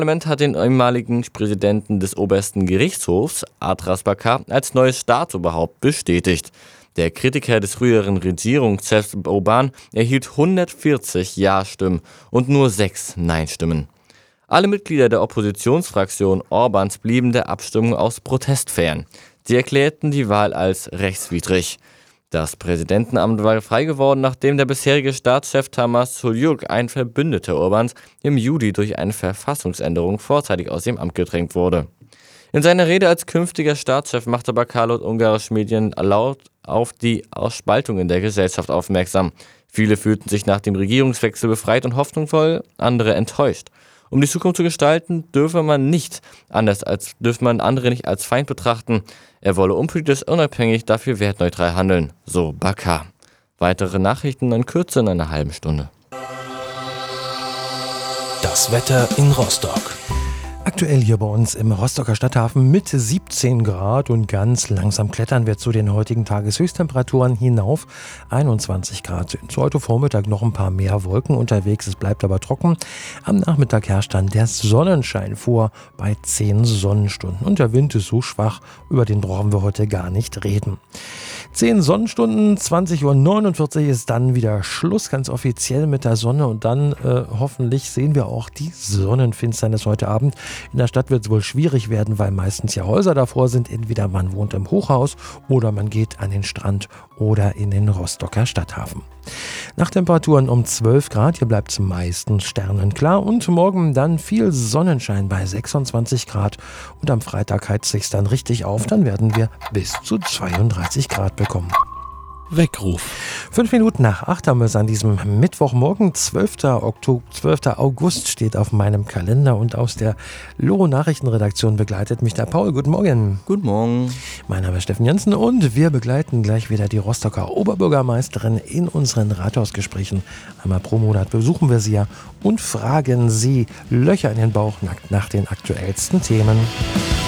Parlament hat den ehemaligen Präsidenten des obersten Gerichtshofs, Adras Bakar, als neues Staatsoberhaupt bestätigt. Der Kritiker des früheren Regierungschefs Oban erhielt 140 Ja-Stimmen und nur 6 Nein-Stimmen. Alle Mitglieder der Oppositionsfraktion Orbans blieben der Abstimmung aus Protest fern. Sie erklärten die Wahl als rechtswidrig. Das Präsidentenamt war frei geworden, nachdem der bisherige Staatschef Tamas Suljuk, ein Verbündeter Orbans, im Juli durch eine Verfassungsänderung vorzeitig aus dem Amt gedrängt wurde. In seiner Rede als künftiger Staatschef machte Bakar laut ungarischen Medien laut auf die Spaltung in der Gesellschaft aufmerksam. Viele fühlten sich nach dem Regierungswechsel befreit und hoffnungsvoll, andere enttäuscht. Um die Zukunft zu gestalten, dürfe man andere nicht als Feind betrachten. Er wolle unpolitisch unabhängig, dafür wertneutral handeln, so Bakar. Weitere Nachrichten in Kürze in einer halben Stunde. Das Wetter in Rostock. Aktuell hier bei uns im Rostocker Stadthafen mit 17 Grad und ganz langsam klettern wir zu den heutigen Tageshöchsttemperaturen hinauf. 21 Grad sind heute Vormittag noch ein paar mehr Wolken unterwegs, es bleibt aber trocken. Am Nachmittag herrscht dann der Sonnenschein vor bei 10 Sonnenstunden und der Wind ist so schwach, über den brauchen wir heute gar nicht reden. 10 Sonnenstunden, 20:49 Uhr ist dann wieder Schluss, ganz offiziell mit der Sonne und dann hoffentlich sehen wir auch die Sonnenfinsternis heute Abend. In der Stadt wird es wohl schwierig werden, weil meistens ja Häuser davor sind. Entweder man wohnt im Hochhaus oder man geht an den Strand oder in den Rostocker Stadthafen. Nachttemperaturen um 12 Grad, hier bleibt es meistens sternenklar und morgen dann viel Sonnenschein bei 26 Grad und am Freitag heizt es sich dann richtig auf, dann werden wir bis zu 32 Grad bekommen. Weckruf. 5 Minuten nach 8 haben wir es an diesem Mittwochmorgen, 12. August steht auf meinem Kalender und aus der Loro-Nachrichtenredaktion begleitet mich der Paul. Guten Morgen. Guten Morgen. Mein Name ist Steffen Jansen und wir begleiten gleich wieder die Rostocker Oberbürgermeisterin in unseren Rathausgesprächen. Einmal pro Monat besuchen wir sie ja und fragen sie Löcher in den Bauch nach den aktuellsten Themen.